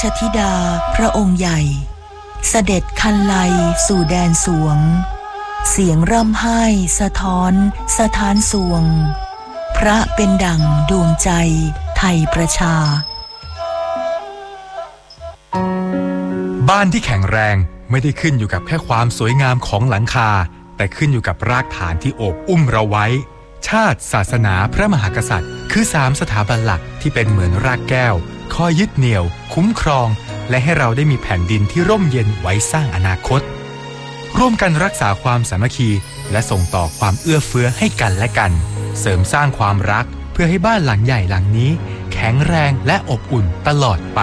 ธิดาพระองค์ใหญ่เสด็จคันไลสู่แดนสวงเสียงร่ำไห้สะท้อนสถานสวงพระเป็นดั่งดวงใจไทยประชาบ้านที่แข็งแรงไม่ได้ขึ้นอยู่กับแค่ความสวยงามของหลังคาแต่ขึ้นอยู่กับรากฐานที่โอบอุ้มเราไว้ชาติศาสนาพระมหากษัตริย์คือ3สถาบันหลักที่เป็นเหมือนรากแก้วคอยยึดเหนี่ยวคุ้มครองและให้เราได้มีแผ่นดินที่ร่มเย็นไว้สร้างอนาคตร่วมกันรักษาความสามัคคีและส่งต่อความเอื้อเฟื้อให้กันและกันเสริมสร้างความรักเพื่อให้บ้านหลังใหญ่หลังนี้แข็งแรงและอบอุ่นตลอดไป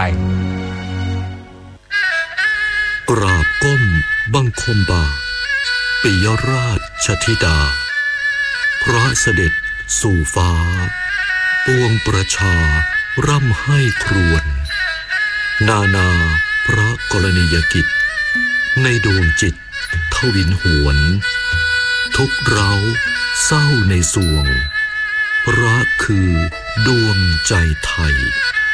กราบก้มบังคมบาทปิยราชธิดาพระเสด็จสู่ฟ้าปวงประชาร่ำให้ครวญนาพระกรณียกิจในดวงจิตทวินหวนทุกเร้าเศร้าในสวงพระคือดวงใจไทย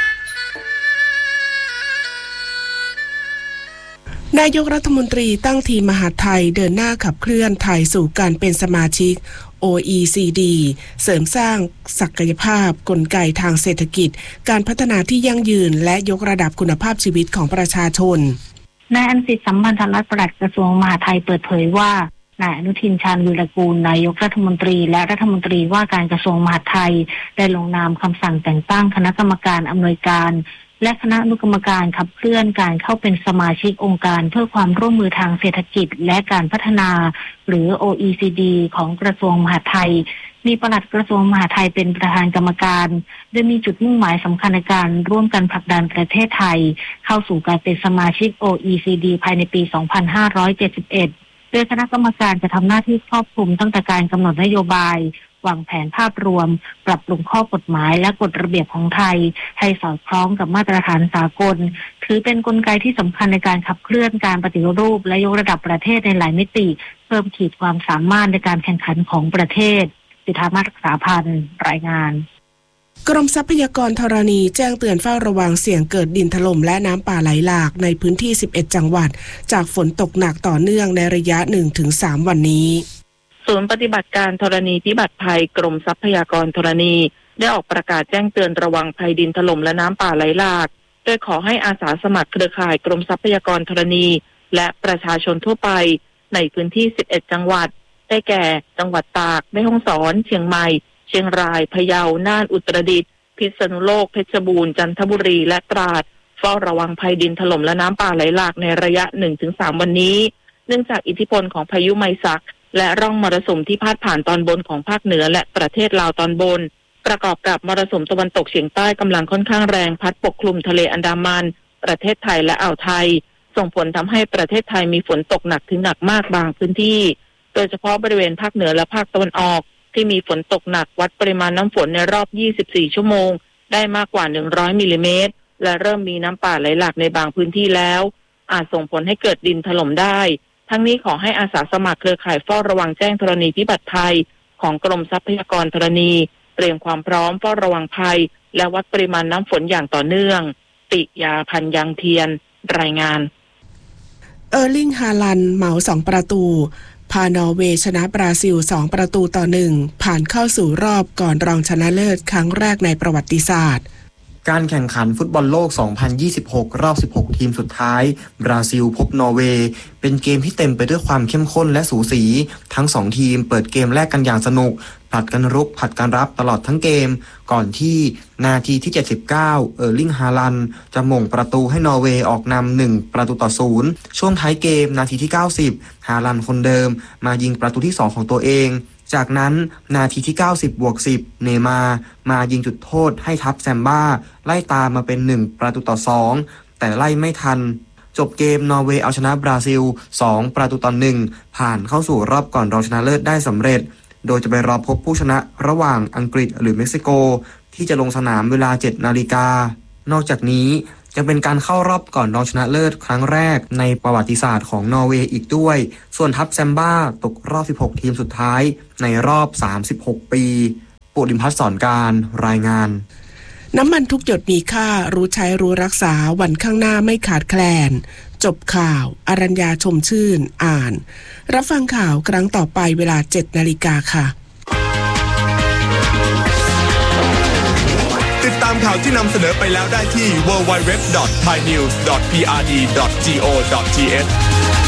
นายกรัฐมนตรีตั้งทีมมหาดไทยเดินหน้าขับเคลื่อนไทยสู่การเป็นสมาชิก OECD เสริมสร้างศักยภาพกลไกทางเศรษฐกิจการพัฒนาที่ยั่งยืนและยกระดับคุณภาพชีวิตของประชาชนนายอันสิทธิ์สัมพันธรัตน์ปลัดกระทรวงมหาดไทยเปิดเผยว่านายอนุทินชาญวีรกูลนายกรัฐมนตรีและรัฐมนตรีว่าการกระทรวงมหาดไทยได้ลงนามคำสั่งแต่งตั้งคณะกรรมการอำนวยการและคณะอนุกรรมการขับเคลื่อนการเข้าเป็นสมาชิกองค์การเพื่อความร่วมมือทางเศรษฐกิจและการพัฒนาหรือ OECD ของกระทรวงมหาดไทยมีปลัดกระทรวงมหาดไทยเป็นประธานกรรมการโดยมีจุดมุ่งหมายสำคัญในการร่วมกันผลักดันประเทศไทยเข้าสู่การเป็นสมาชิก OECD ภายในปี 2571 โดยคณะกรรมการจะทำหน้าที่ครอบคลุมตั้งแต่การกำหนดนโยบายวางแผนภาพรวมปรับปรุงข้อกฎหมายและกฎระเบียบของไทยให้สอดคล้องกับมาตรฐานสากลถือเป็นกลไกที่สำคัญในการขับเคลื่อนการปฏิรูปและยกระดับประเทศในหลายมิติเพิ่มขีดความสามารถในการแข่งขันของประเทศสิทธามารักษาพันธ์รายงานกรมทรัพยากรธรณีแจ้งเตือนเฝ้าระวังเสี่ยงเกิดดินถล่มและน้ำป่าไหลหลากในพื้นที่11จังหวัดจากฝนตกหนักต่อเนื่องในระยะ 1-3 วันนี้ศูนย์ปฏิบัติการธรณีพิบัติภัยกรมทรัพยากรธรณีได้ออกประกาศแจ้งเตือนระวังภัยดินถล่มและน้ำป่าไหลหลากโดยขอให้อาสาสมัครเครือข่ายกรมทรัพยากรธรณีและประชาชนทั่วไปในพื้นที่11จังหวัดได้แก่จังหวัดตากแม่ฮ่องสอนเชียงใหม่เชียงรายพะเยาน่านอุตรดิตถ์พิษณุโลกเพชรบูรณ์จันทบุรีและตราดเฝ้าระวังภัยดินถล่มและน้ำป่าไหลหลากในระยะ 1-3 วันนี้เนื่องจากอิทธิพลของพายุไมซักและร่องมรสุมที่พาดผ่านตอนบนของภาคเหนือและประเทศลาวตอนบนประกอบกับมรสุมตะวันตกเฉียงใต้กำลังค่อนข้างแรงพัดปกคลุมทะเลอันดามันประเทศไทยและอ่าวไทยส่งผลทำให้ประเทศไทยมีฝนตกหนักถึงหนักมากบางพื้นที่โดยเฉพาะบริเวณภาคเหนือและภาคตะวันออกที่มีฝนตกหนักวัดปริมาณน้ำฝนในรอบ 24 ชั่วโมงได้มากกว่า100มิลลิเมตรและเริ่มมีน้ำป่าไหลหลากในบางพื้นที่แล้วอาจส่งผลให้เกิดดินถล่มได้ทั้งนี้ขอให้อาสาสมัครเครือข่ายเฝ้าระวังแจ้งธรณีพิบัติภัยของกรมทรัพยากรธรณีเตรียมความพร้อมเฝ้าระวังภัยและวัดปริมาณน้ำฝนอย่างต่อเนื่องปิยาพันธ์ยังเทียนรายงานเออร์ลิงฮาลันด์เหมา2ประตูพานอร์เวย์ชนะบราซิล2-1ผ่านเข้าสู่รอบก่อนรองชนะเลิศครั้งแรกในประวัติศาสตร์การแข่งขันฟุตบอลโลก 2026 รอบ 16 ทีมสุดท้ายบราซิลพบนอร์เวย์เป็นเกมที่เต็มไปด้วยความเข้มข้นและสูสีทั้ง2ทีมเปิดเกมแรกกันอย่างสนุกผลัดกันรุกผลัดกันรับตลอดทั้งเกมก่อนที่นาทีที่79เออร์ลิงฮาลันด์จะหม่งประตูให้นอร์เวย์ออกนำ1-0ช่วงท้ายเกมนาทีที่90ฮาลันด์คนเดิมมายิงประตูที่2ของตัวเองจากนั้นนาทีที่90+10เนม่ามายิงจุดโทษให้ทัพแซมบ้าไล่ตามมาเป็น1-2แต่ไล่ไม่ทันจบเกมนอร์เวย์เอาชนะบราซิล2-1ผ่านเข้าสู่รอบก่อนรองชนะเลิศได้สำเร็จโดยจะไปรอพบผู้ชนะระหว่างอังกฤษหรือเม็กซิโกที่จะลงสนามเวลา 7 นาฬิกานอกจากนี้จะเป็นการเข้ารอบก่อนรองชนะเลิศครั้งแรกในประวัติศาสตร์ของนอร์เวย์อีกด้วยส่วนทัพแซมบ้าตกรอบ16ทีมสุดท้ายในรอบ36ปีปุริมพัฒน์สอนการรายงานน้ำมันทุกหยดมีค่ารู้ใช้รู้รักษาวันข้างหน้าไม่ขาดแคลนจบข่าวอรัญญาชมชื่นอ่านรับฟังข่าวครั้งต่อไปเวลา 7:00 น.ค่ะติดตามข่าวที่นำเสนอไปแล้วได้ที่ www.thainews.prd.go.th